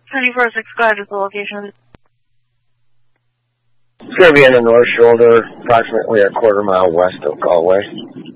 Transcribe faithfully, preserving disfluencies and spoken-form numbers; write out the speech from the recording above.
Penny four six five is the location. It's going to be in the North Shoulder, approximately a quarter mile west of Galway.